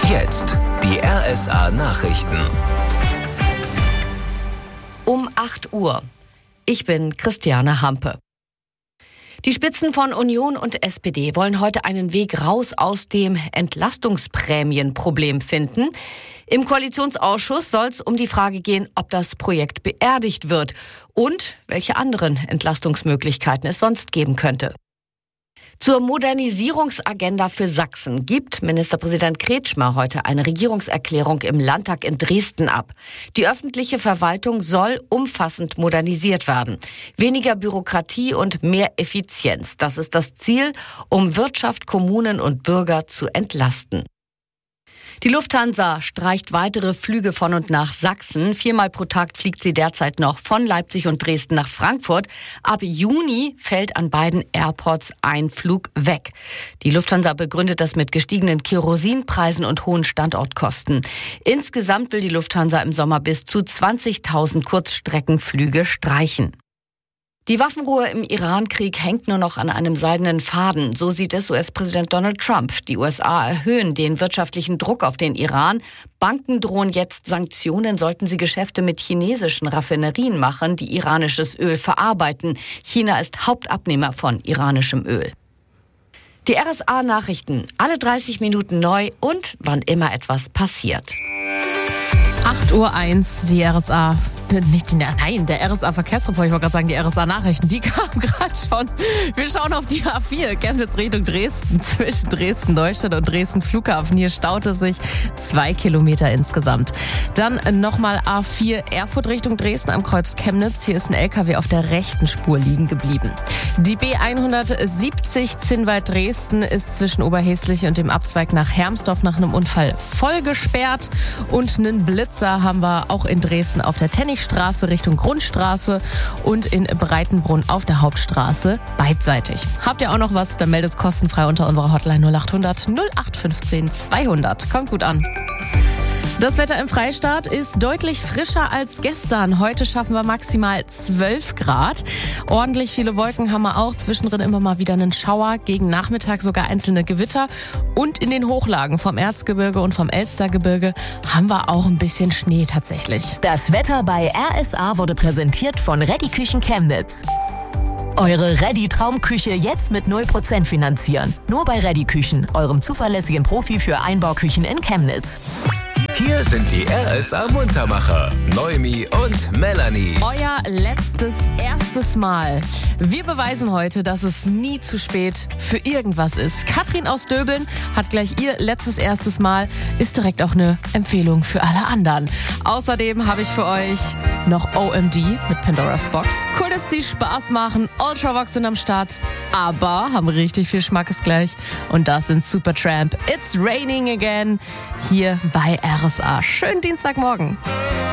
Jetzt die RSA Nachrichten. Um 8 Uhr. Ich bin Christiane Hampe. Die Spitzen von Union und SPD wollen heute einen Weg raus aus dem Entlastungsprämienproblem finden. Im Koalitionsausschuss soll es um die Frage gehen, ob das Projekt beerdigt wird und welche anderen Entlastungsmöglichkeiten es sonst geben könnte. Zur Modernisierungsagenda für Sachsen gibt Ministerpräsident Kretschmer heute eine Regierungserklärung im Landtag in Dresden ab. Die öffentliche Verwaltung soll umfassend modernisiert werden. Weniger Bürokratie und mehr Effizienz. Das ist das Ziel, um Wirtschaft, Kommunen und Bürger zu entlasten. Die Lufthansa streicht weitere Flüge von und nach Sachsen. 4-mal pro Tag fliegt sie derzeit noch von Leipzig und Dresden nach Frankfurt. Ab Juni fällt an beiden Airports ein Flug weg. Die Lufthansa begründet das mit gestiegenen Kerosinpreisen und hohen Standortkosten. Insgesamt will die Lufthansa im Sommer bis zu 20.000 Kurzstreckenflüge streichen. Die Waffenruhe im Iran-Krieg hängt nur noch an einem seidenen Faden. So sieht es US-Präsident Donald Trump. Die USA erhöhen den wirtschaftlichen Druck auf den Iran. Banken drohen jetzt Sanktionen, sollten sie Geschäfte mit chinesischen Raffinerien machen, die iranisches Öl verarbeiten. China ist Hauptabnehmer von iranischem Öl. Die RSA-Nachrichten, alle 30 Minuten neu und wann immer etwas passiert. 8.01 Uhr, die RSA. Der RSA-Verkehrsreport, ich wollte gerade sagen, die RSA-Nachrichten, die kamen gerade schon. Wir schauen auf die A4, Chemnitz Richtung Dresden, zwischen Dresden-Neustadt und Dresden-Flughafen. Hier staut es sich 2 Kilometer insgesamt. Dann nochmal A4, Erfurt Richtung Dresden am Kreuz Chemnitz. Hier ist ein LKW auf der rechten Spur liegen geblieben. Die B170 Zinnwald-Dresden ist zwischen Oberhäsliche und dem Abzweig nach Hermsdorf nach einem Unfall voll gesperrt. Und einen Blitzer haben wir auch in Dresden auf der Tennichstraße Richtung Grundstraße und in Breitenbrunn auf der Hauptstraße beidseitig. Habt ihr auch noch was, dann meldet es kostenfrei unter unserer Hotline 0800 0815 200. Kommt gut an. Das Wetter im Freistaat ist deutlich frischer als gestern. Heute schaffen wir maximal 12 Grad. Ordentlich viele Wolken haben wir auch. Zwischendrin immer mal wieder einen Schauer. Gegen Nachmittag sogar einzelne Gewitter. Und in den Hochlagen vom Erzgebirge und vom Elstergebirge haben wir auch ein bisschen Schnee tatsächlich. Das Wetter bei RSA wurde präsentiert von Reddy Küchen Chemnitz. Eure Reddy-Traumküche jetzt mit 0% finanzieren. Nur bei Reddy Küchen, eurem zuverlässigen Profi für Einbauküchen in Chemnitz. Hier sind die RSA Muntermacher, Noemi und Melanie. Euer erstes Mal. Wir beweisen heute, dass es nie zu spät für irgendwas ist. Katrin aus Döbeln hat gleich ihr erstes Mal, ist direkt auch eine Empfehlung für alle anderen. Außerdem habe ich für euch noch OMD mit Pandora's Box. Coolness, die Spaß machen, Ultravox sind am Start, aber haben richtig viel Schmackes gleich. Und das sind Supertramp, It's Raining Again, hier bei RSA. Schönen Dienstagmorgen.